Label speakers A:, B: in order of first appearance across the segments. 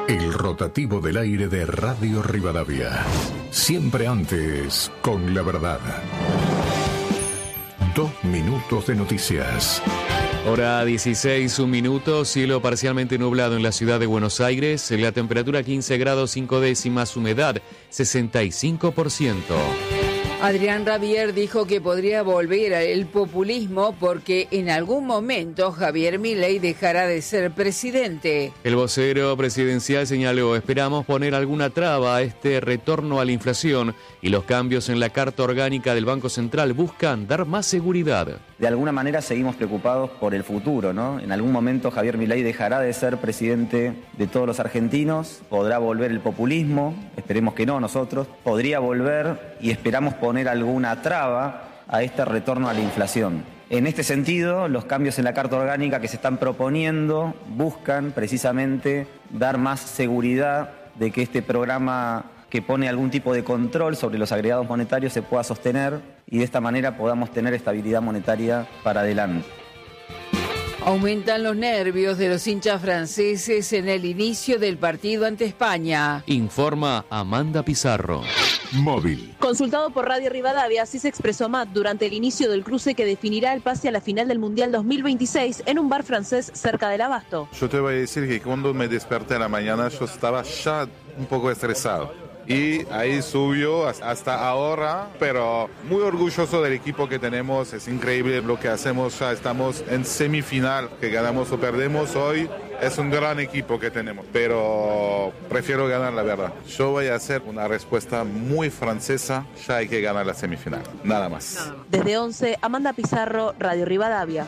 A: El rotativo del aire de Radio Rivadavia. Siempre antes, con la verdad. 2 minutos de noticias.
B: Hora 16, 1 minuto, cielo parcialmente nublado en la ciudad de Buenos Aires, la temperatura 15 grados 5 décimas, humedad 65%.
C: Adrián Rabier dijo que podría volver el populismo porque en algún momento Javier Milei dejará de ser presidente.
B: El vocero presidencial señaló: esperamos poner alguna traba a este retorno a la inflación y los cambios en la Carta Orgánica del Banco Central buscan dar más seguridad.
D: De alguna manera seguimos preocupados por el futuro, ¿no? En algún momento Javier Milei dejará de ser presidente de todos los argentinos, podrá volver el populismo, esperemos que no nosotros, podría volver y esperamos poner alguna traba a este retorno a la inflación. En este sentido, los cambios en la Carta Orgánica que se están proponiendo buscan precisamente dar más seguridad de que este programa que pone algún tipo de control sobre los agregados monetarios se pueda sostener y de esta manera podamos tener estabilidad monetaria para adelante.
C: Aumentan los nervios de los hinchas franceses en el inicio del partido ante España.
B: Informa Amanda Pizarro.
A: Móvil.
E: Consultado por Radio Rivadavia, así se expresó Matt durante el inicio del cruce que definirá el pase a la final del Mundial 2026 en un bar francés cerca del Abasto.
F: Yo te voy a decir que cuando me desperté en la mañana yo estaba ya un poco estresado. Y ahí subió hasta ahora, pero muy orgulloso del equipo que tenemos, es increíble lo que hacemos, ya estamos en semifinal, que ganamos o perdemos hoy, es un gran equipo que tenemos, pero prefiero ganar la verdad. Yo voy a hacer una respuesta muy francesa, ya hay que ganar la semifinal, nada más.
E: Desde 11, Amanda Pizarro, Radio Rivadavia.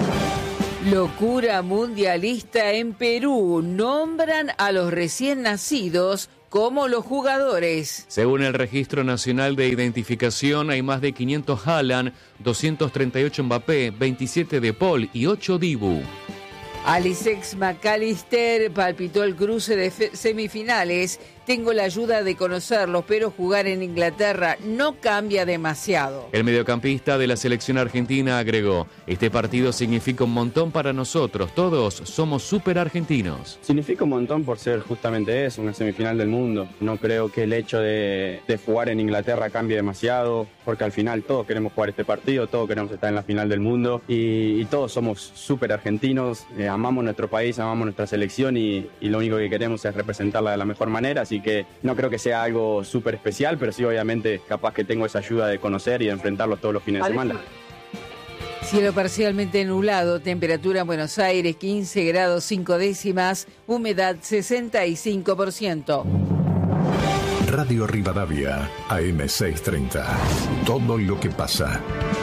C: Locura mundialista en Perú, nombran a los recién nacidos como los jugadores.
B: Según el Registro Nacional de Identificación, hay más de 500 Haaland, 238 Mbappé, 27 De Paul y 8 Dibu.
C: Alicex McAllister palpitó el cruce de semifinales. Tengo la ayuda de conocerlos, pero jugar en Inglaterra no cambia demasiado.
B: El mediocampista de la selección argentina agregó: este partido significa un montón para nosotros, todos somos súper argentinos.
G: Significa un montón por ser justamente eso, una semifinal del mundo. No creo que el hecho de jugar en Inglaterra cambie demasiado, porque al final todos queremos jugar este partido, todos queremos estar en la final del mundo y todos somos súper argentinos, amamos nuestro país, amamos nuestra selección y lo único que queremos es representarla de la mejor manera, así que no creo que sea algo súper especial, pero sí obviamente capaz que tengo esa ayuda de conocer y de enfrentarlos todos los fines de semana.
C: Cielo parcialmente nublado, temperatura en Buenos Aires 15 grados 5 décimas, humedad 65%.
A: Radio Rivadavia, AM 630. Todo lo que pasa.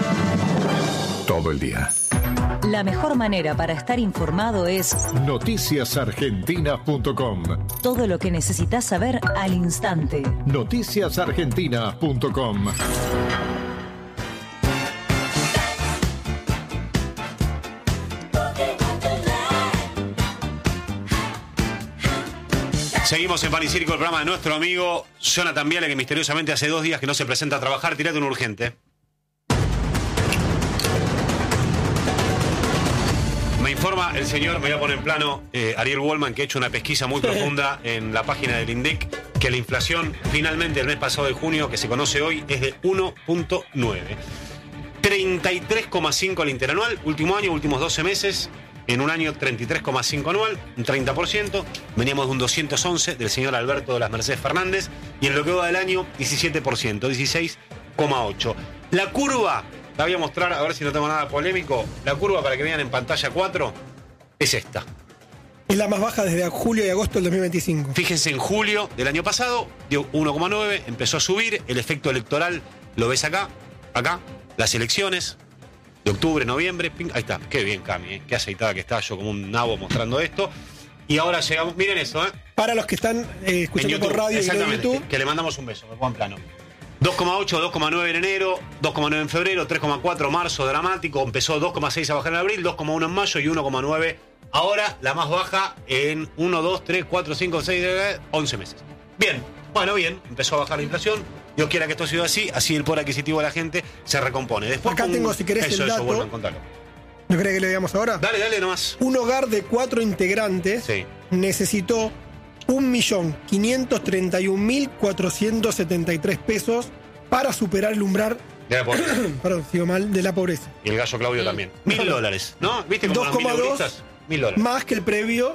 A: Todo el día.
H: La mejor manera para estar informado es
A: noticiasargentinas.com.
H: Todo lo que necesitas saber al instante.
A: Noticiasargentinas.com.
I: Seguimos en Pan y Circo, el programa de nuestro amigo Jonathan Viale, que misteriosamente hace 2 días que no se presenta a trabajar. Tirate un urgente. Me informa el señor, me voy a poner en plano, Ariel Wallman, que ha hecho una pesquisa muy profunda en la página del INDEC, que la inflación finalmente el mes pasado de junio, que se conoce hoy, es de 1.9. 33,5 al interanual, último año, últimos 12 meses, en un año 33,5 anual, un 30%, veníamos de un 211 del señor Alberto de las Mercedes Fernández, y en lo que va del año, 17%, 16,8. La curva... La voy a mostrar, a ver si no tengo nada polémico. La curva, para que vean en pantalla 4, es esta.
J: Es la más baja desde julio y agosto del 2025.
I: Fíjense, en julio del año pasado dio 1,9, empezó a subir. El efecto electoral lo ves acá, las elecciones de octubre, noviembre. Ahí está, qué bien, Cami, qué aceitada que está, yo como un nabo mostrando esto. Y ahora llegamos, miren eso,
J: Para los que están escuchando
I: YouTube,
J: por radio y en YouTube.
I: Que le mandamos un beso, me pongo en plano. 2,8, 2,9 en enero, 2,9 en febrero, 3,4 marzo, dramático, empezó 2,6 a bajar en abril, 2,1 en mayo y 1,9 ahora, la más baja en 1, 2, 3, 4, 5, 6, 11 meses. Bien, bueno, bien, empezó a bajar la inflación, Dios quiera que esto siga así el poder adquisitivo de la gente se recompone. Después,
J: acá tengo, si querés, el dato.
I: Vuelvan a contarlo.
J: ¿No crees que le veamos ahora?
I: Dale nomás.
J: Un hogar de 4 integrantes necesitó 1.531.473 pesos para superar el umbral
I: De la pobreza.
J: perdón, sigo mal, de la pobreza.
I: Y el gallo Claudio también. $1.000, ¿no? ¿Viste como los 1.000 euristas? $1.000.
J: Más que el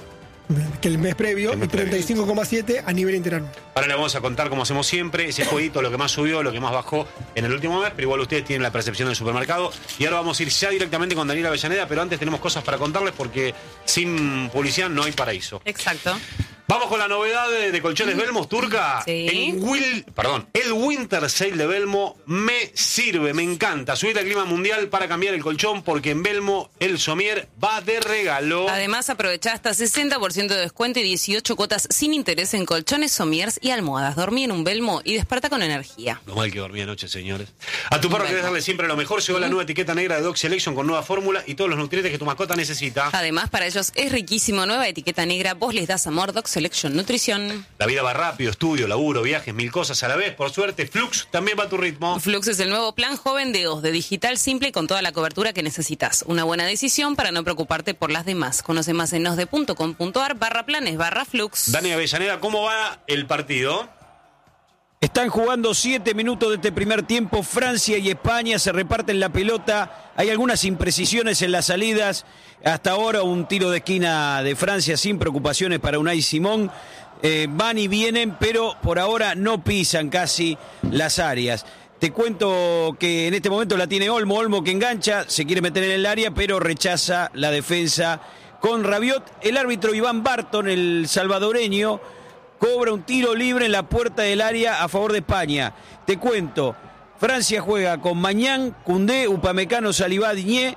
J: mes previo, y 35,7 a nivel interanual.
I: Ahora le vamos a contar, como hacemos siempre, ese jueguito, lo que más subió, lo que más bajó en el último mes, pero igual ustedes tienen la percepción del supermercado. Y ahora vamos a ir ya directamente con Daniela Avellaneda, pero antes tenemos cosas para contarles porque sin publicidad no hay paraíso.
K: Exacto.
I: Vamos con la novedad de Colchones Belmo, Turca.
K: Sí.
I: El Winter Sale de Belmo me sirve, me encanta. Subir al clima mundial para cambiar el colchón porque en Belmo el somier va de regalo.
K: Además, aprovecha hasta 60% de descuento y 18 cuotas sin interés en colchones, somiers y almohadas. Dormí en un Belmo y desperta con energía.
I: Lo mal que dormí anoche, señores. A tu perro querés darle siempre lo mejor. Llegó la nueva etiqueta negra de Dog Selection con nueva fórmula y todos los nutrientes que tu mascota necesita.
K: Además, para ellos es riquísimo. Nueva etiqueta negra. Vos les das amor. Dog Selection Nutrición.
I: La vida va rápido, estudio, laburo, viajes, 1000 cosas a la vez. Por suerte, Flux también va a tu ritmo.
K: Flux es el nuevo plan joven de OS, de digital simple y con toda la cobertura que necesitas. Una buena decisión para no preocuparte por las demás. Conoce más en osde.com.ar/planes/Flux.
I: Dani Avellaneda, ¿cómo va el partido?
L: Están jugando 7 minutos de este primer tiempo. Francia y España se reparten la pelota. Hay algunas imprecisiones en las salidas. Hasta ahora un tiro de esquina de Francia sin preocupaciones para Unai Simón. Van y vienen, pero por ahora no pisan casi las áreas. Te cuento que en este momento la tiene Olmo que engancha, se quiere meter en el área, pero rechaza la defensa con Rabiot. El árbitro Iván Barton, el salvadoreño, cobra un tiro libre en la puerta del área a favor de España. Te cuento, Francia juega con Mañán, Koundé, Upamecano, Saliba, Digne.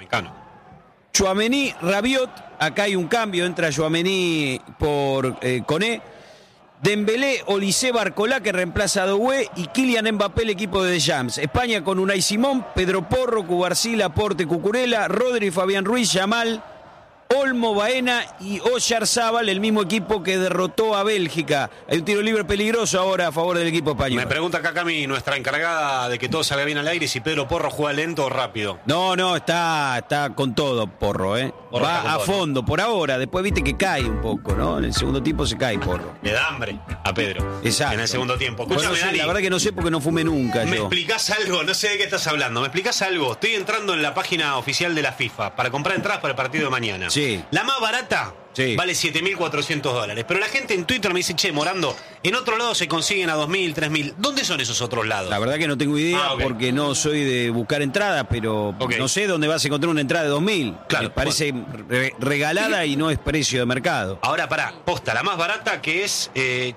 L: Tchouaméni, Rabiot. Acá hay un cambio, entra Tchouaméni por Koné. Dembélé, Olise, Barcolá, que reemplaza a Doué, y Kylian Mbappé, el equipo de Deschamps. España con Unai Simón, Pedro Porro, Cubarsí, Laporte, Cucurella, Rodri, Fabián Ruiz, Yamal, Olmo, Baena y Oyarzábal, el mismo equipo que derrotó a Bélgica. Hay un tiro libre peligroso ahora a favor del equipo español.
I: Me pregunta acá Cami, nuestra encargada de que todo salga bien al aire, si Pedro Porro juega lento o rápido.
L: No, está con todo Porro,
I: Porro
L: va a fondo, por ahora. Después viste que cae un poco, ¿no? En el segundo tiempo se cae Porro.
I: Le da hambre a Pedro.
L: Exacto.
I: En el segundo tiempo. Escúchame,
L: Bueno, no sé,
I: Dani,
L: la verdad que no sé porque no fumé nunca
I: ¿me
L: yo.
I: explicás algo? No sé de qué estás hablando. ¿Me explicás algo? Estoy entrando en la página oficial de la FIFA para comprar entradas para el partido de mañana.
L: Sí.
I: La más barata vale $7.400. Pero la gente en Twitter me dice, che, Morando, en otro lado se consiguen a 2.000, 3.000. ¿Dónde son esos otros lados?
L: La verdad que no tengo idea porque no soy de buscar entradas, pero no sé dónde vas a encontrar una entrada de 2.000.
I: Claro,
L: Me parece regalada y no es precio de mercado.
I: Ahora, pará, posta, la más barata que es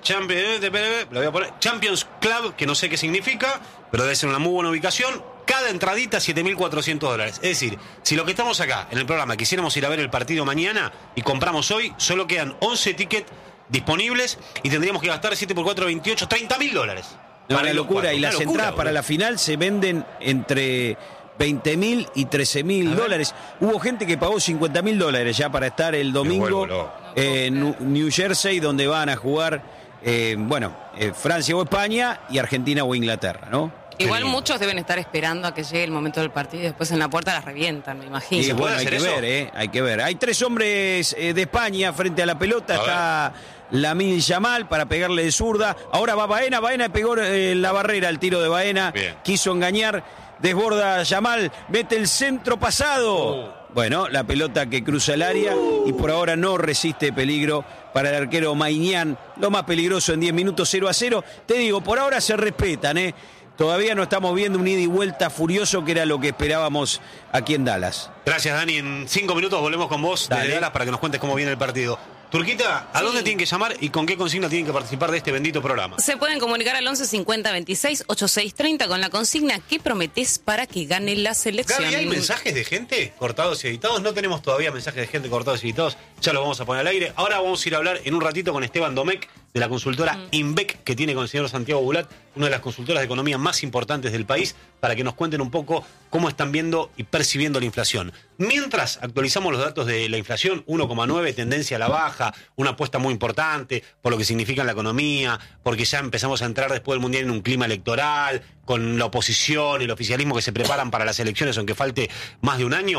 I: lo voy a poner, Champions Club, que no sé qué significa, pero debe ser una muy buena ubicación. Cada entradita $7.400. Es decir, si lo que estamos acá en el programa quisiéramos ir a ver el partido mañana y compramos hoy, solo quedan 11 tickets disponibles y tendríamos que gastar 7 por 4, 28, $30.000.
L: No, una locura. Y las entradas para la final se venden entre $20.000 y $13.000. Hubo gente que pagó $50.000 ya para estar el domingo en New Jersey, donde van a jugar Francia o España y Argentina o Inglaterra, ¿no?
K: Igual muchos deben estar esperando a que llegue el momento del partido y después en la puerta las revientan, me imagino.
L: Sí, bueno, hay que ver. Hay 3 hombres de España frente a la pelota. Está Lamine Yamal para pegarle de zurda. Ahora va Baena pegó la barrera, el tiro de Baena. Bien. Quiso engañar, desborda Yamal, mete el centro pasado. Bueno, la pelota que cruza el área y por ahora no resiste peligro para el arquero Maignan. Lo más peligroso en 10 minutos, 0-0. Te digo, por ahora se respetan, Todavía no estamos viendo un ida y vuelta furioso que era lo que esperábamos aquí en Dallas.
I: Gracias, Dani. En 5 minutos volvemos con vos desde Dallas para que nos cuentes cómo viene el partido. Turquita, ¿a dónde tienen que llamar y con qué consigna tienen que participar de este bendito programa?
K: Se pueden comunicar al 11 50 26 86 30 con la consigna ¿qué prometés para que gane la selección?
I: Gaby, ¿hay mensajes de gente cortados y editados? No tenemos todavía mensajes de gente cortados y editados. Ya los vamos a poner al aire. Ahora vamos a ir a hablar en un ratito con Esteban Domecq, de la consultora Inbec, que tiene con el señor Santiago Bulat, una de las consultoras de economía más importantes del país, para que nos cuenten un poco cómo están viendo y percibiendo la inflación. Mientras actualizamos los datos de la inflación, 1,9, tendencia a la baja, una apuesta muy importante por lo que significa en la economía, porque ya empezamos a entrar después del Mundial en un clima electoral, con la oposición y el oficialismo que se preparan para las elecciones, aunque falte más de un año.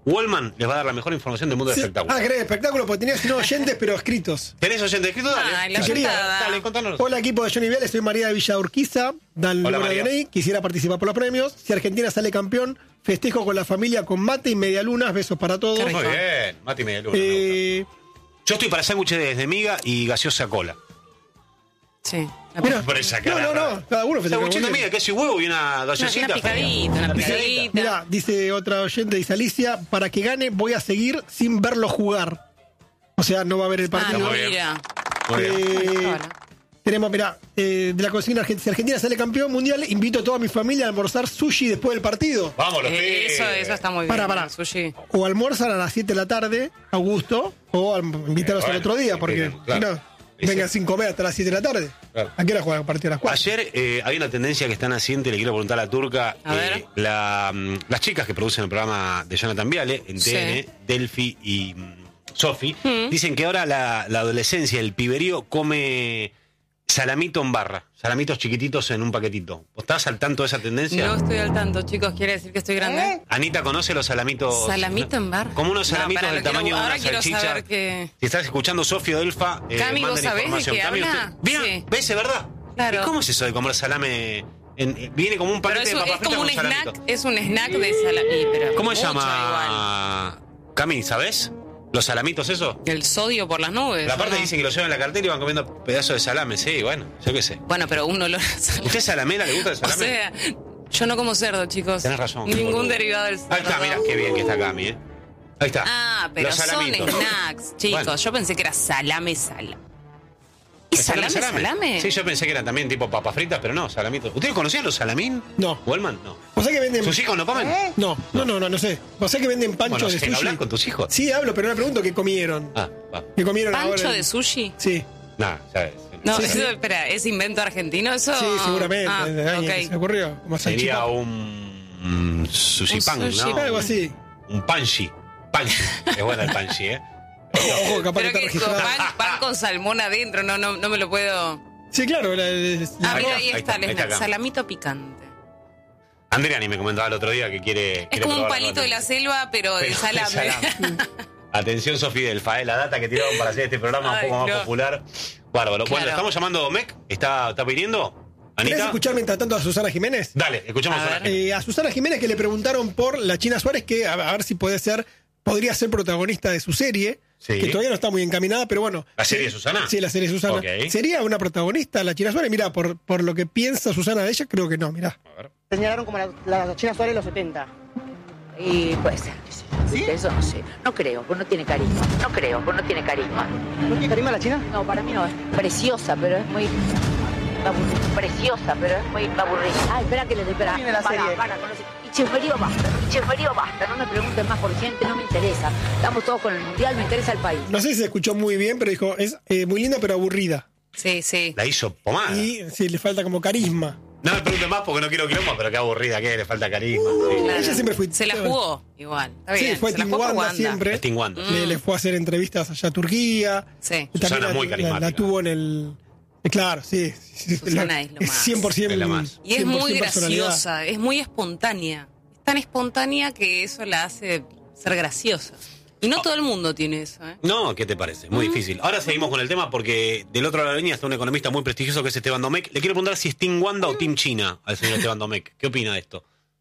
I: Wallman les va a dar la mejor información del mundo del espectáculo.
J: ¿Querés espectáculo? Porque tenías no oyentes, pero escritos.
I: ¿Tenés oyentes escritos? Dale.
J: Dale,
I: contanos.
J: Hola, equipo de Johnny Viale, soy María de Villa Urquiza. Dan el número de DNI, quisiera participar por los premios. Si Argentina sale campeón, festejo con la familia con mate y medialunas. Besos para todos.
I: Muy bien, mate y medialunas. Yo estoy para sándwiches de miga y gaseosa cola.
K: Sí.
J: Mira,
I: por esa cara.
J: no, cada uno festeja.
I: Sándwichito de miga, queso y huevo y una gaseosita.
K: Una picadita.
J: Mira, dice otra oyente, dice Alicia, para que gane voy a seguir sin verlo jugar. O sea, no va a haber el partido.
K: Mira.
J: Tenemos, mira, de la consigna, si Argentina sale campeón mundial, invito a toda mi familia a almorzar sushi después del partido.
I: Vamos, los
K: Eso está muy bien.
J: Para.
K: Sushi.
J: O almuerzan a las 7 de la tarde, Augusto, o invitarlos al otro día, porque si no, vengan sin comer hasta las 7 de la tarde.
I: Claro.
J: ¿A qué hora juegan a partir de las 4?
I: Ayer hay una tendencia que está naciente, le quiero preguntar a la Turca. Las chicas que producen el programa de Jonathan Viale en TN, Delphi y Sofi, dicen que ahora la adolescencia, el piberío, come salamito en barra, salamitos chiquititos en un paquetito. ¿Vos estás al tanto de esa tendencia?
K: No estoy al tanto, chicos. ¿Quiere decir que estoy grande?
I: Anita, ¿conoce los salamitos?
K: ¿Salamito en barra?
I: Como unos salamitos del tamaño de una salchicha.
K: Que...
I: Si estás escuchando Sofía o Delfa,
K: Cami, ¿vos sabés de qué habla?
I: Bien, ¿ves? ¿Es verdad?
K: Claro.
I: ¿Cómo es eso de comer salame? Viene como un paquete de papas fritas
K: como un
I: con salamito.
K: Es un snack de salami.
I: ¿Cómo se llama? Cami, ¿sabés? ¿Los salamitos eso?
K: El sodio por las nubes.
I: La parte dicen que lo llevan en la cartera y van comiendo pedazos de salame. Sí, bueno, yo qué sé.
K: Bueno, pero uno lo...
I: ¿Usted es salamera? ¿Le gusta el salame?
K: O sea, yo no como cerdo, chicos.
I: Tenés razón.
K: Ningún derivado del cerdo.
I: Ahí está, mira, qué bien que está Cami, ¿eh? Ahí está.
K: Ah, pero
I: los
K: son
I: salamitos.
K: snacks, chicos.
I: Bueno.
K: Yo pensé que era salame. ¿Y salame?
I: Sí, yo pensé que eran también tipo papas fritas, pero no, salamitos. ¿Ustedes conocían los salamín?
J: No.
I: ¿Wallman? No.
J: ¿O sea que venden?
I: ¿Sus hijos no comen?
J: No sé. ¿O sea que venden pancho de sushi?
I: ¿Hablas con tus hijos?
J: Sí, hablo, pero no le pregunto qué comieron.
I: Va.
J: ¿Qué comieron
K: ¿Pancho
J: ahora?
K: de sushi?
J: Sí.
I: Nah, sabes.
K: No,
J: Sí,
K: eso,
J: sí.
K: espera, ¿es invento argentino eso?
J: Sí, seguramente. Desde años que se me ocurrió. Como
I: Sería
J: salchipán.
I: un sushi pan,
K: sushi
I: ¿no?
J: Algo así.
I: Un panchi. Panchi. Es bueno el panchi, ¿eh?
J: Ojo, capaz
K: Pero
J: que
K: que
J: está
K: con
J: registrado.
K: pan con salmón adentro, no me lo puedo...
J: Sí, claro.
K: Mira, ahí está el
I: ahí está
K: snack.
I: acá.
K: Salamito picante.
I: Andriani me comentaba el otro día que quiere.
K: Es como un
I: probar
K: palito de la selva, pero de
I: Pero
K: salame.
I: Atención, Sofía Delfa, la data que tiraron para hacer este programa
K: Ay,
I: un poco más
K: no.
I: popular. Bárbaro.
K: Claro.
I: Bueno, estamos llamando a Domecq. ¿Está pidiendo?
J: ¿Querés
I: ¿Anita?
J: escuchar mientras tanto a Susana Jiménez?
I: Dale, escuchamos a
J: A Susana Jiménez que le preguntaron por la China Suárez, que a ver si podría ser protagonista de su serie,
I: Sí.
J: que todavía no está muy encaminada, pero bueno.
I: ¿La serie de Susana?
J: Sí, la serie de Susana.
I: Ok.
J: ¿Sería una protagonista la China Suárez? Mirá, por lo que piensa Susana de ella, creo que no, mirá.
M: Señalaron como la China Suárez de los 70.
N: Y puede ser, qué sé yo. ¿Sí? Eso no sé. No creo, pues no tiene carisma. No creo, pues no tiene carisma.
M: ¿No tiene carisma la China?
N: No, para mí no. Es preciosa, pero es muy... Preciosa, pero es muy aburrida. Ah, espera que les espera.
M: Tiene la serie.
N: Para, con ese... Y Cheferío basta. No me pregunten más por gente, no me interesa. Estamos todos con el mundial, me interesa el país.
J: No sé si se escuchó muy bien, pero dijo, es muy linda pero aburrida.
K: Sí.
I: La hizo pomada.
J: Y sí, le falta como carisma.
I: No me pregunten más porque no quiero quilombo, pero qué aburrida que es, le falta carisma. Sí.
K: Claro.
J: Ella siempre fue...
K: Se la jugó igual. Está
J: Sí,
K: bien.
J: fue
K: se la
J: Team
K: jugó por
J: Wanda siempre.
I: Es Team Wanda.
J: Le fue a hacer entrevistas allá a Turquía.
K: Sí.
J: Y
I: Susana
J: también
I: muy carismática.
J: la tuvo en el... Claro, sí.
K: Susana es lo más.
J: 100%.
I: Es la más.
K: Y es
J: 100%
K: muy
J: personalidad.
K: graciosa, es muy espontánea. Es tan espontánea que eso la hace ser graciosa. Y no todo el mundo tiene eso, ¿eh?
I: No, ¿qué te parece? Muy difícil. Ahora seguimos con el tema porque del otro lado de la línea está un economista muy prestigioso que es Esteban Domecq. Le quiero preguntar si es Team Wanda o Team China al señor Esteban Domecq. ¿Qué opina de esto?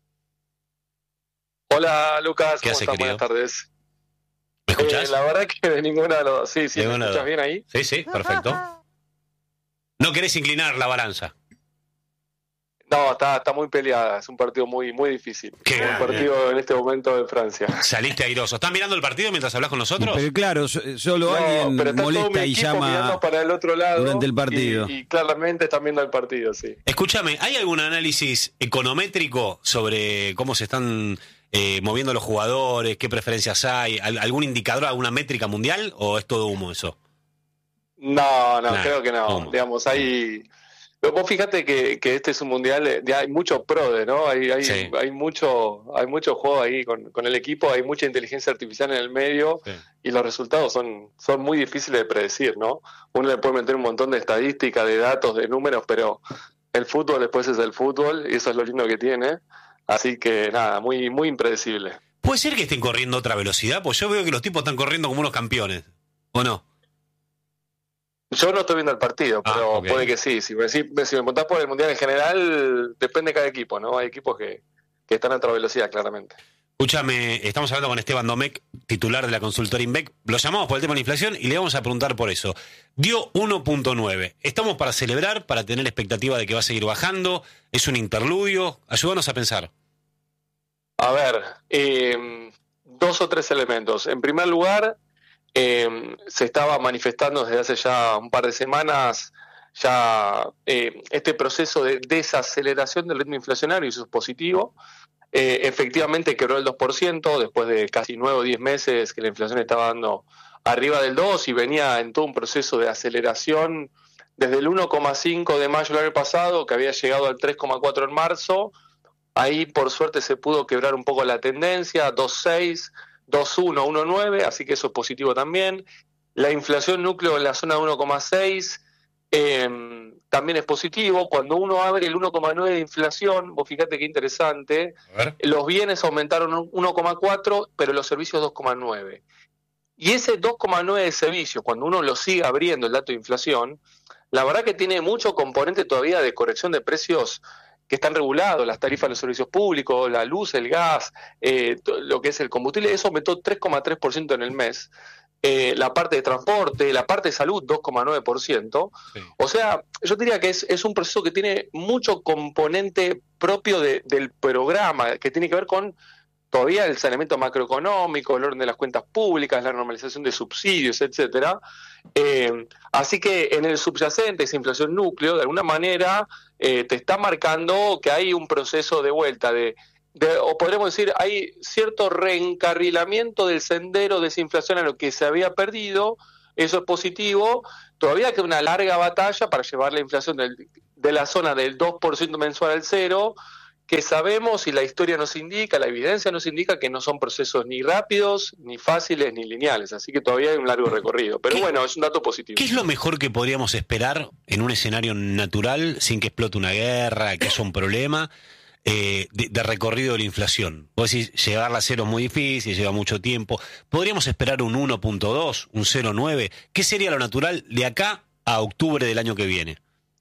O: Hola Lucas,
I: ¿Qué
O: ¿cómo
I: hace,
O: estás?
I: querido?
O: Buenas tardes.
I: ¿Me escuchás?
O: La verdad que de ninguna de los... Sí,
I: De
O: ¿me
I: ninguna de
O: escuchas
I: los-
O: bien ahí?
I: Sí, perfecto. No querés inclinar la balanza.
O: No, está muy peleada, es un partido muy difícil.
I: Qué
O: Un
I: grande.
O: partido en este momento en Francia.
I: Saliste airoso. ¿Estás mirando el partido mientras hablas con nosotros?
L: Pero claro, solo
O: No,
L: alguien
O: pero está todo mi
L: molesta y
O: equipo
L: llama
O: mirando para el otro lado
L: durante el partido.
O: y claramente están viendo el partido, sí.
I: Escúchame, ¿hay algún análisis econométrico sobre cómo se están moviendo los jugadores? ¿Qué preferencias hay? ¿Algún indicador, alguna métrica mundial? ¿O es todo humo eso?
O: No,
I: Nah,
O: creo que no.
I: ¿cómo?
O: Digamos, hay... Pero vos fíjate que este es un mundial, ya hay mucho PRODE, ¿no?
I: Sí.
O: Hay mucho juego ahí con el equipo, hay mucha inteligencia artificial en el medio
I: Sí.
O: y los resultados son muy difíciles de predecir, ¿no? Uno le puede meter un montón de estadísticas, de datos, de números, pero el fútbol después es el fútbol y eso es lo lindo que tiene. Así que nada, muy impredecible.
I: ¿Puede ser que estén corriendo a otra velocidad? Pues yo veo que los tipos están corriendo como unos campeones, ¿o no?
O: Yo no estoy viendo el partido, pero
I: okay.
O: Puede que sí. Si me preguntás por el Mundial en general, depende de cada equipo, ¿no? Hay equipos que están a otra velocidad, claramente.
I: Escúchame, estamos hablando con Esteban Domecq, titular de la consultora Inbec. Lo llamamos por el tema de la inflación y le vamos a preguntar por eso. Dio 1.9. ¿Estamos para celebrar, para tener expectativa de que va a seguir bajando? ¿Es un interludio? Ayúdanos a pensar.
O: A ver, 2 o 3 elementos. En primer lugar, se estaba manifestando desde hace ya un par de semanas ya este proceso de desaceleración del ritmo inflacionario, y eso es positivo. Efectivamente quebró el 2% después de casi 9 o 10 meses que la inflación estaba dando arriba del 2 y venía en todo un proceso de aceleración desde el 1,5 de mayo del año pasado, que había llegado al 3,4 en marzo. Ahí por suerte se pudo quebrar un poco la tendencia, 2,6, 2,1, 1,9, así que eso es positivo también. La inflación núcleo en la zona de 1,6 también es positivo. Cuando uno abre el 1,9 de inflación, vos fíjate qué interesante, los bienes aumentaron 1,4, pero los servicios 2,9. Y ese 2,9 de servicios, cuando uno lo sigue abriendo el dato de inflación, la verdad que tiene mucho componente todavía de corrección de precios que están regulados, las tarifas de los servicios públicos, la luz, el gas, lo que es el combustible, eso aumentó 3,3% en el mes. La parte de transporte, la parte de salud 2,9%. Sí. O sea, yo diría que es un proceso que tiene mucho componente propio del programa, que tiene que ver con todavía el saneamiento macroeconómico, el orden de las cuentas públicas, la normalización de subsidios, etcétera. Así que en el subyacente, esa inflación núcleo, de alguna manera te está marcando que hay un proceso de vuelta o podríamos decir, hay cierto reencarrilamiento del sendero de esa inflación a lo que se había perdido. Eso es positivo. Todavía queda una larga batalla para llevar la inflación de la zona del 2% mensual al 0%, que sabemos y la historia nos indica, la evidencia nos indica que no son procesos ni rápidos, ni fáciles, ni lineales. Así que todavía hay un largo recorrido. Pero bueno, es un dato positivo.
I: ¿Qué es lo mejor que podríamos esperar en un escenario natural, sin que explote una guerra, que haya un problema? De recorrido de la inflación. Vos decís, llegarla a 0 es muy difícil, lleva mucho tiempo. ¿Podríamos esperar un 1.2, un 0.9? ¿Qué sería lo natural de acá a octubre del año que viene?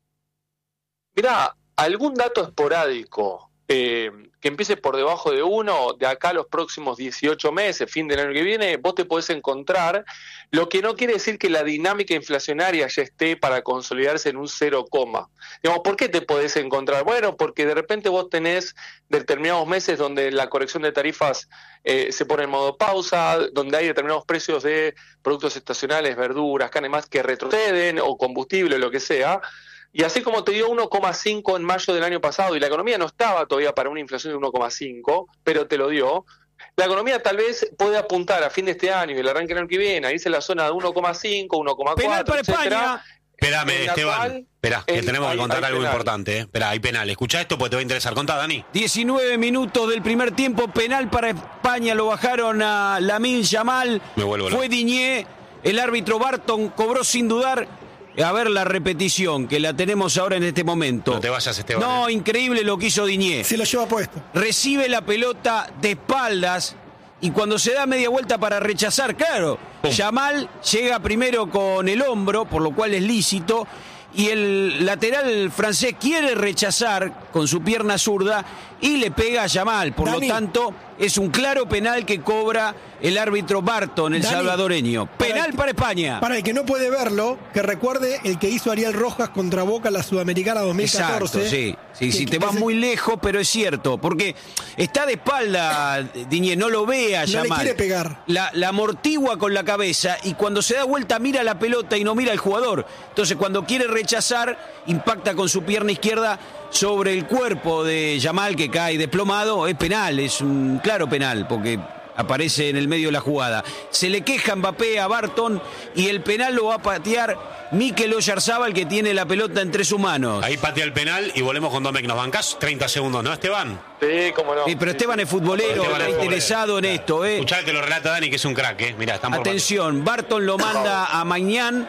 O: Mirá, algún dato esporádico que empiece por debajo de 1, de acá a los próximos 18 meses, fin del año que viene, vos te podés encontrar, lo que no quiere decir que la dinámica inflacionaria ya esté para consolidarse en un 0, digamos, ¿por qué te podés encontrar? Bueno, porque de repente vos tenés determinados meses donde la corrección de tarifas se pone en modo pausa, donde hay determinados precios de productos estacionales, verduras, carne más, que retroceden, o combustible, o lo que sea. Y así como te dio 1,5 en mayo del año pasado, y la economía no estaba todavía para una inflación de 1,5, pero te lo dio, la economía tal vez puede apuntar a fin de este año y el arranque del año que viene, a irse a la zona de 1,5, 1,4, etcétera.
I: Espérame, Esteban, esperá, que tenemos que contar algo importante. Esperá, hay penal. Escuchá esto porque te va a interesar. Contá, Dani.
L: 19 minutos del primer tiempo, penal para España, lo bajaron a Lamine Yamal. Fue Diñé, el árbitro Barton cobró sin dudar. A ver la repetición, que la tenemos ahora en este momento.
I: No te vayas, Esteban.
L: No, increíble lo que hizo Diñé.
J: Se lo lleva puesto.
L: Recibe la pelota de espaldas y cuando se da media vuelta para rechazar, claro, Yamal llega primero con el hombro, por lo cual es lícito, y el lateral francés quiere rechazar con su pierna zurda y le pega a Yamal. Por
J: Dani,
L: lo tanto, es un claro penal que cobra el árbitro Barton, el salvadoreño. Penal para España.
J: Para el que no puede verlo, que recuerde el que hizo Ariel Rojas contra Boca en la Sudamericana 2014.
L: Exacto, sí. Si te vas muy lejos, pero es cierto, porque está de espalda Diñé, no lo ve a Yamal.
J: No le quiere pegar.
L: La amortigua con la cabeza y cuando se da vuelta mira la pelota y no mira al jugador. Entonces cuando quiere rechazar, impacta con su pierna izquierda sobre el cuerpo de Yamal, que cae desplomado. Es penal, es un claro penal, porque aparece en el medio de la jugada. Se le queja Mbappé a Barton y el penal lo va a patear Mikel Oyarzábal, que tiene la pelota entre sus manos.
I: Ahí patea el penal y volvemos con Domecq. ¿Nos bancás? 30 segundos, ¿no, Esteban?
O: Sí, cómo no.
L: Sí, pero Esteban es futbolero, está interesado en esto.
I: Escuchá que lo relata Dani, que es un crack, Mirá, están por
L: atención, Barton lo manda a Maignan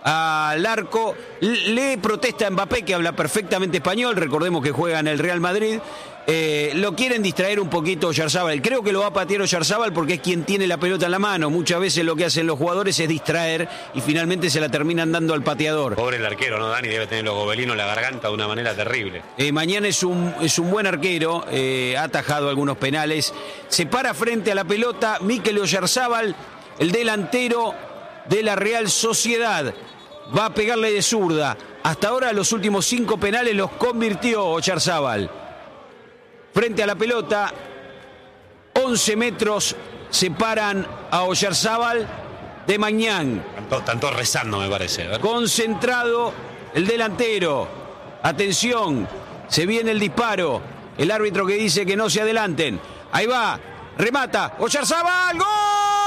L: al arco, le protesta a Mbappé, que habla perfectamente español, recordemos que juega en el Real Madrid. Lo quieren distraer un poquito Oyarzabal. Creo que lo va a patear Oyarzabal porque es quien tiene la pelota en la mano. Muchas veces lo que hacen los jugadores es distraer y finalmente se la terminan dando al pateador.
I: Pobre el arquero, ¿no, Dani? Debe tener los gobelinos en la garganta de una manera terrible.
L: Mañana es un buen arquero, ha atajado algunos penales. Se para frente a la pelota Mikel Oyarzabal, el delantero de la Real Sociedad. Va a pegarle de zurda. Hasta ahora los últimos 5 penales los convirtió Oyarzabal. Frente a la pelota, 11 metros separan a Oyarzabal de Mañán.
I: Están todos rezando, me parece.
L: Concentrado el delantero. Atención, se viene el disparo. El árbitro que dice que no se adelanten. Ahí va, remata. Oyarzabal, ¡gol!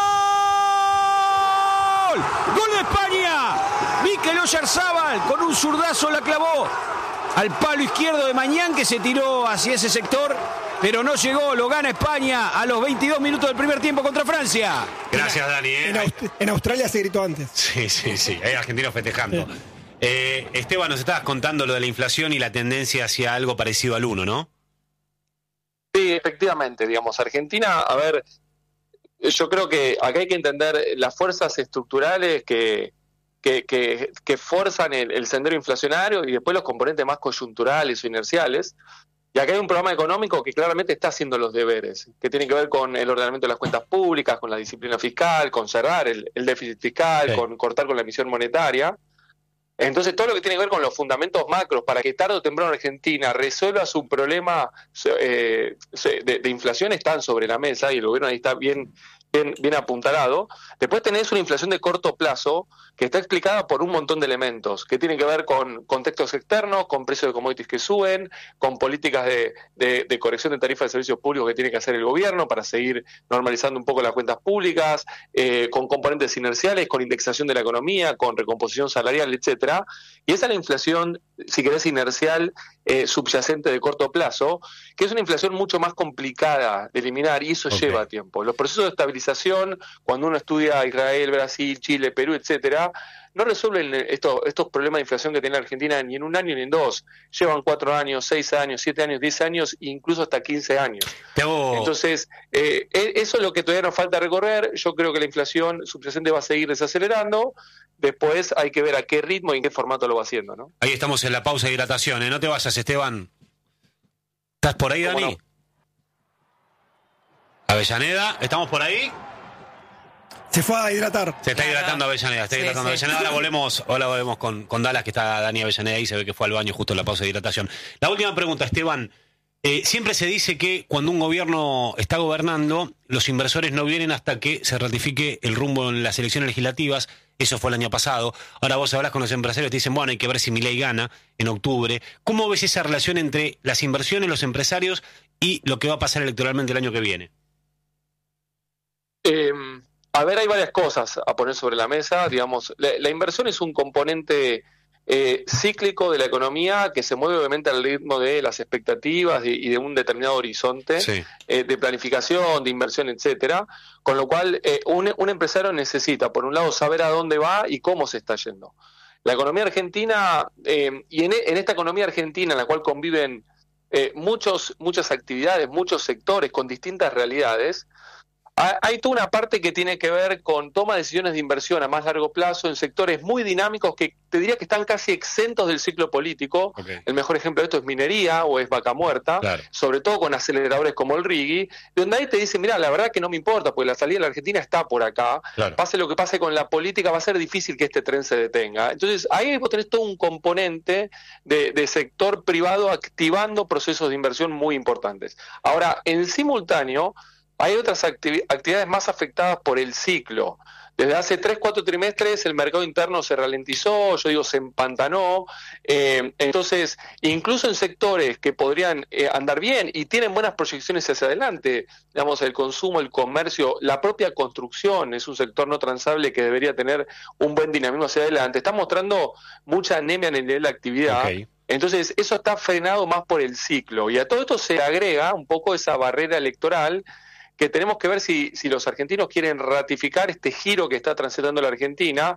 L: ¡Gol de España! Mikel Oyarzabal con un zurdazo la clavó al palo izquierdo de Mañán, que se tiró hacia ese sector, pero no llegó. Lo gana España a los 22 minutos del primer tiempo contra Francia.
I: Gracias, Dani.
J: En Australia se gritó antes.
I: Sí. Hay argentinos festejando. Esteban, nos estabas contando lo de la inflación y la tendencia hacia algo parecido al 1, ¿no?
O: Sí, efectivamente. Digamos, Argentina, a ver, yo creo que acá hay que entender las fuerzas estructurales que forzan el sendero inflacionario y después los componentes más coyunturales o inerciales. Y acá hay un programa económico que claramente está haciendo los deberes, que tiene que ver con el ordenamiento de las cuentas públicas, con la disciplina fiscal, con cerrar el déficit fiscal, con cortar con la emisión monetaria. Entonces, todo lo que tiene que ver con los fundamentos macros para que tarde o temprano Argentina resuelva su problema de inflación están sobre la mesa y el gobierno ahí está bien apuntalado. Después tenés una inflación de corto plazo que está explicada por un montón de elementos que tienen que ver con contextos externos, con precios de commodities que suben, con políticas de corrección de tarifas de servicios públicos que tiene que hacer el gobierno para seguir normalizando un poco las cuentas públicas, con componentes inerciales, con indexación de la economía, con recomposición salarial, etcétera. Y esa es la inflación, si querés, inercial subyacente de corto plazo, que es una inflación mucho más complicada de eliminar y eso lleva tiempo. Los procesos de estabilización, cuando uno estudia Israel, Brasil, Chile, Perú, etcétera, no resuelven estos problemas de inflación que tiene Argentina ni en un año ni en 2. Llevan 4 años, 6 años, 7 años, 10 años, incluso hasta 15 años. Entonces, eso es lo que todavía nos falta recorrer. Yo creo que la inflación subyacente va a seguir desacelerando. Después hay que ver a qué ritmo y en qué formato lo va haciendo, ¿no?
I: Ahí estamos en la pausa de hidratación, ¿eh? No te vayas, Esteban. ¿Estás por ahí, Dani? No? Avellaneda, ¿estamos por ahí?
J: Se fue a hidratar.
I: Se está hidratando Avellaneda, Avellaneda. Ahora volvemos con Dallas, que está Dani Avellaneda y se ve que fue al baño justo en la pausa de hidratación. La última pregunta, Esteban. Siempre se dice que cuando un gobierno está gobernando, los inversores no vienen hasta que se ratifique el rumbo en las elecciones legislativas. Eso fue el año pasado. Ahora vos hablas con los empresarios y te dicen, bueno, hay que ver si Milei gana en octubre. ¿Cómo ves esa relación entre las inversiones, los empresarios y lo que va a pasar electoralmente el año que viene?
O: A ver, hay varias cosas a poner sobre la mesa. Digamos, la inversión es un componente cíclico de la economía que se mueve obviamente al ritmo de las expectativas y de un determinado horizonte de planificación, de inversión, etcétera. Con lo cual, un empresario necesita, por un lado, saber a dónde va y cómo se está yendo. La economía argentina, y en esta economía argentina en la cual conviven muchas actividades, muchos sectores con distintas realidades, hay toda una parte que tiene que ver con toma de decisiones de inversión a más largo plazo en sectores muy dinámicos que te diría que están casi exentos del ciclo político. El mejor ejemplo de esto es minería o es vaca muerta, sobre todo con aceleradores como el RIGI, donde ahí te dicen, mira, la verdad que no me importa, porque la salida de la Argentina está por acá, pase lo que pase con la política, va a ser difícil que este tren se detenga. Entonces ahí vos tenés todo un componente de sector privado activando procesos de inversión muy importantes. Ahora, en simultáneo, hay otras actividades más afectadas por el ciclo. Desde hace 3-4 trimestres el mercado interno se ralentizó, se empantanó. Entonces, incluso en sectores que podrían andar bien y tienen buenas proyecciones hacia adelante, digamos, el consumo, el comercio, la propia construcción es un sector no transable que debería tener un buen dinamismo hacia adelante. Está mostrando mucha anemia en el nivel de actividad. Entonces, eso está frenado más por el ciclo. Y a todo esto se agrega un poco esa barrera electoral que tenemos que ver si los argentinos quieren ratificar este giro que está transitando la Argentina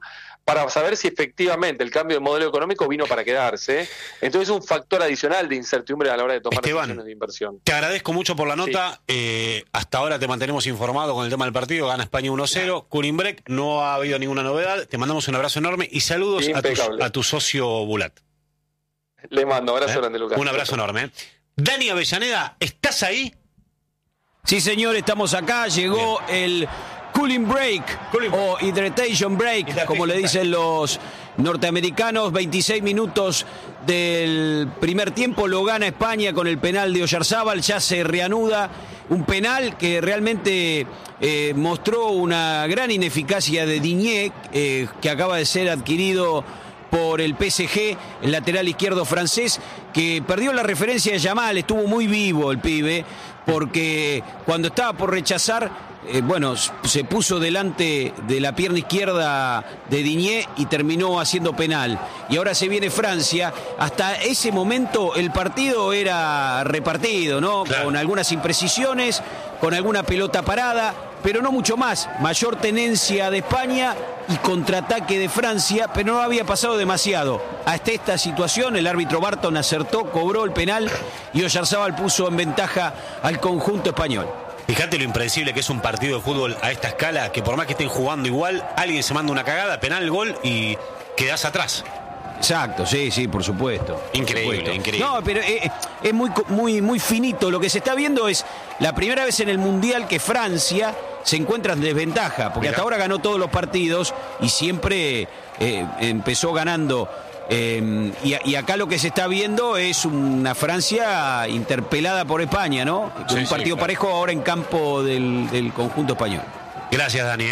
O: para saber si efectivamente el cambio de modelo económico vino para quedarse. Entonces es un factor adicional de incertidumbre a la hora de tomar decisiones de inversión.
I: Te agradezco mucho por la nota. Sí. Hasta ahora te mantenemos informado con el tema del partido. Gana España 1-0. Kurimbrek, no ha habido ninguna novedad. Te mandamos un abrazo enorme y saludos a tu socio Bulat.
O: Le mando abrazo grande, Lucas.
I: Un abrazo enorme. Dani Avellaneda, ¿estás ahí?
L: Sí, señor, estamos acá. Llegó el cooling break o hydration break, como le dicen los norteamericanos. 26 minutos del primer tiempo, lo gana España con el penal de Oyarzábal, ya se reanuda. Un penal que realmente mostró una gran ineficacia de Digne, que acaba de ser adquirido por el PSG, el lateral izquierdo francés, que perdió la referencia de Yamal. Estuvo muy vivo el pibe, porque cuando estaba por rechazar, se puso delante de la pierna izquierda de Digne y terminó haciendo penal. Y ahora se viene Francia. Hasta ese momento el partido era repartido, ¿no? Claro. Con algunas imprecisiones, con alguna pelota parada, pero no mucho más. Mayor tenencia de España y contraataque de Francia, pero no había pasado demasiado. Hasta esta situación, el árbitro Barton acertó, cobró el penal y Oyarzábal puso en ventaja al conjunto español.
I: Fíjate lo impredecible que es un partido de fútbol a esta escala, que por más que estén jugando igual, alguien se manda una cagada, penal, gol y quedás atrás.
L: Exacto, sí, por supuesto.
I: Increíble.
L: No, pero es muy finito. Lo que se está viendo es la primera vez en el Mundial que Francia se encuentra en desventaja, porque hasta ahora ganó todos los partidos y siempre empezó ganando. Y acá lo que se está viendo es una Francia interpelada por España, ¿no? Un partido parejo ahora en campo del conjunto español.
I: Gracias, Dani.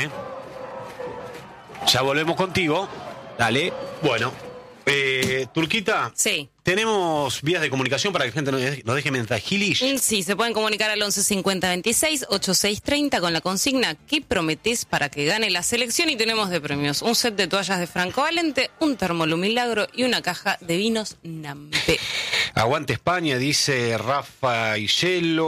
I: Ya volvemos contigo.
L: Dale.
I: Bueno, Turquita.
K: Sí.
I: ¿Tenemos vías de comunicación para que la gente nos deje mensajilis?
K: Sí, se pueden comunicar al 11 50 26 86 30 con la consigna ¿qué prometés para que gane la selección? Y tenemos de premios un set de toallas de Franco Valente, un termolumilagro y una caja de vinos Nampe.
I: Aguante España, dice Rafa Hielo.